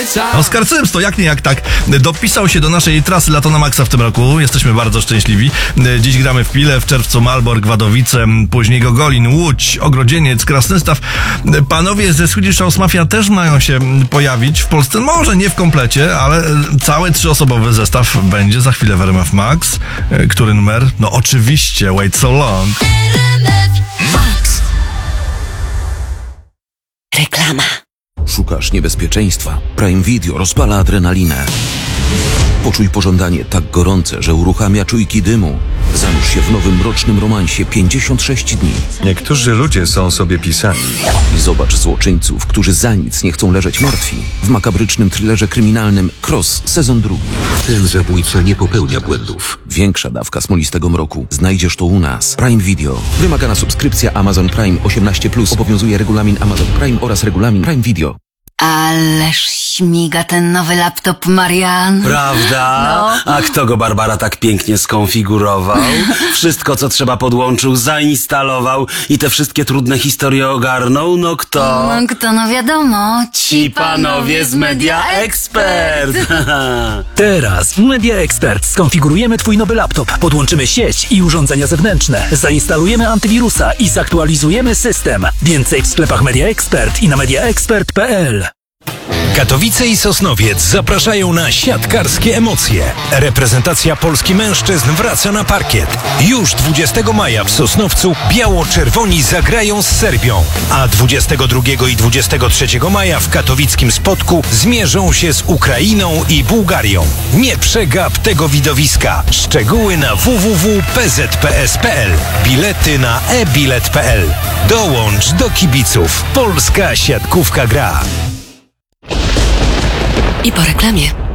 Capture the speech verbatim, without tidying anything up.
Oskar Cymsto, jak nie jak tak, dopisał się do naszej trasy Lato na Maxa w tym roku. Jesteśmy bardzo szczęśliwi. Dziś gramy w Pile, w czerwcu Malbork, Wadowice, później Gogolin, Łódź, Ogrodzieniec, Krasnystaw. Panowie ze Swedish House Mafia też mają się pojawić w Polsce. Może nie w komplecie, ale cały trzyosobowy zestaw będzie za chwilę w R M F Max. Który numer? No oczywiście, Wait So Long. Max. Reklama. Szukasz niebezpieczeństwa? Prime Video rozpala adrenalinę. Poczuj pożądanie tak gorące, że uruchamia czujki dymu. Zanurz się w nowym mrocznym romansie pięćdziesiąt sześć dni. Niektórzy ludzie są sobie pisani. I zobacz złoczyńców, którzy za nic nie chcą leżeć martwi. W makabrycznym thrillerze kryminalnym Cross, sezon drugi. Ten zabójca nie popełnia błędów. Większa dawka smolistego mroku. Znajdziesz to u nas. Prime Video. Wymagana subskrypcja Amazon Prime osiemnaście plus. Obowiązuje regulamin Amazon Prime oraz regulamin Prime Video. Ależ śmiga ten nowy laptop, Marian. Prawda? No. A kto go, Barbara, tak pięknie skonfigurował? Wszystko, co trzeba, podłączył, zainstalował i te wszystkie trudne historie ogarnął? No kto? No kto, no wiadomo. Ci panowie z Media Expert. Teraz w Media Expert skonfigurujemy Twój nowy laptop, podłączymy sieć i urządzenia zewnętrzne, zainstalujemy antywirusa i zaktualizujemy system. Więcej w sklepach Media Expert i na mediaexpert kropka p l. Katowice i Sosnowiec zapraszają na siatkarskie emocje. Reprezentacja Polski mężczyzn wraca na parkiet. Już dwudziestego maja w Sosnowcu biało-czerwoni zagrają z Serbią, a dwudziestego drugiego i dwudziestego trzeciego maja w katowickim Spodku zmierzą się z Ukrainą i Bułgarią. Nie przegap tego widowiska. Szczegóły na w w w kropka p z p s kropka p l. Bilety na e bilet kropka p l. Dołącz do kibiców. Polska siatkówka gra. I po reklamie.